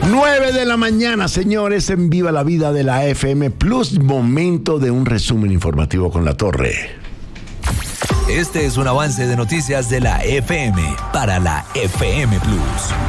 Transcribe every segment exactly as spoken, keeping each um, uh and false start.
nueve de la mañana, señores, en Viva la Vida de la F M Plus. Momento de un resumen informativo con La Torre. Este es un avance de noticias de la F M para la F M Plus.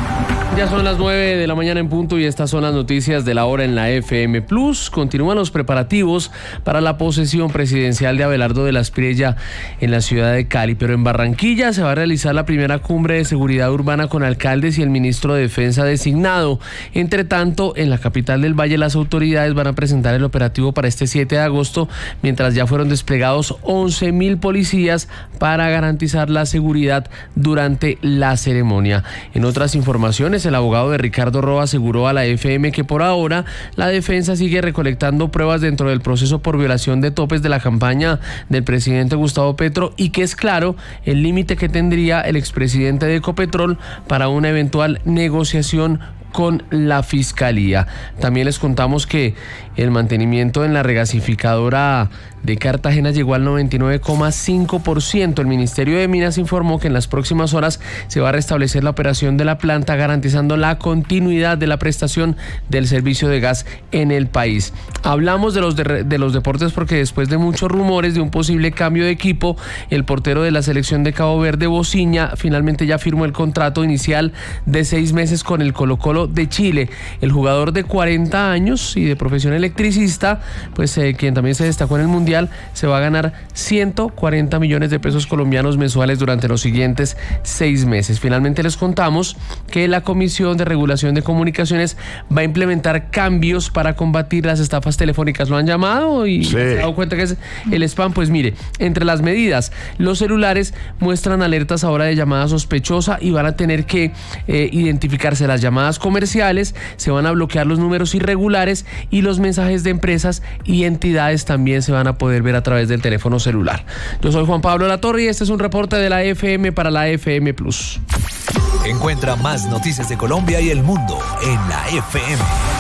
Ya son las nueve de la mañana en punto y estas son las noticias de la hora en la F M Plus. Continúan los preparativos para la posesión presidencial de Abelardo de la Espriella en la ciudad de Cali, pero en Barranquilla se va a realizar la primera cumbre de seguridad urbana con alcaldes y el ministro de Defensa designado. Entre tanto, en la capital del Valle las autoridades van a presentar el operativo para este siete de agosto, mientras ya fueron desplegados once mil policías para garantizar la seguridad durante la ceremonia. En otras informaciones, el abogado de Ricardo Roa aseguró a la F M que por ahora la defensa sigue recolectando pruebas dentro del proceso por violación de topes de la campaña del presidente Gustavo Petro y que es claro el límite que tendría el expresidente de Ecopetrol para una eventual negociación con la Fiscalía. También les contamos que el mantenimiento en la regasificadora de Cartagena llegó al noventa y nueve coma cinco por ciento. El Ministerio de Minas informó que en las próximas horas se va a restablecer la operación de la planta, garantizando la continuidad de la prestación del servicio de gas en el país. Hablamos de los, de, de los deportes porque después de muchos rumores de un posible cambio de equipo, el portero de la selección de Cabo Verde, Bociña, finalmente ya firmó el contrato inicial de seis meses con el Colo-Colo de Chile. El jugador de cuarenta años y de profesión electricista, pues eh, quien también se destacó en el Mundial, se va a ganar ciento cuarenta millones de pesos colombianos mensuales durante los siguientes seis meses. Finalmente les contamos que la Comisión de Regulación de Comunicaciones va a implementar cambios para combatir las estafas telefónicas. ¿Lo han llamado y sí. se han dado cuenta que es el spam? Pues mire, entre las medidas, los celulares muestran alertas ahora de llamada sospechosa y van a tener que eh, identificarse las llamadas comerciales, se van a bloquear los números irregulares y los mensajes de empresas y entidades también se van a poder ver a través del teléfono celular. Yo soy Juan Pablo Latorre y este es un reporte de la F M para la F M Plus. Encuentra más noticias de Colombia y el mundo en la F M.